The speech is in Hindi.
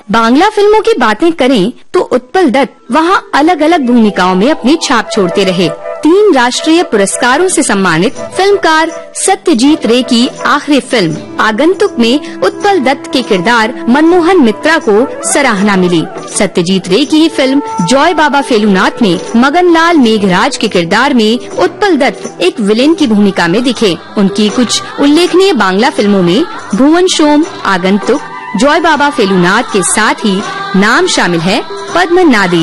बांग्ला फिल्मों की बातें करें तो उत्पल दत्त वहां अलग अलग भूमिकाओं में अपनी छाप छोड़ते रहे। 3 राष्ट्रीय पुरस्कारों से सम्मानित फिल्मकार सत्यजीत रे की आखिरी फिल्म आगंतुक में उत्पल दत्त के किरदार मनमोहन मित्रा को सराहना मिली। सत्यजीत रे की ही फिल्म जॉय बाबा फेलुनाथ में मगनलाल मेघराज के किरदार में उत्पल दत्त एक विलेन की भूमिका में दिखे। उनकी कुछ उल्लेखनीय बांग्ला फिल्मों में भुवन शोम, आगंतुक, जॉय बाबा फेलुनाथ के साथ ही नाम शामिल है पद्मनादी।